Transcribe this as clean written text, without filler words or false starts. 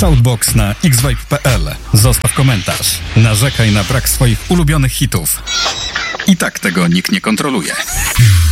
Shoutbox na xvibe.pl. Zostaw komentarz. Narzekaj na brak swoich ulubionych hitów. I tak tego nikt nie kontroluje.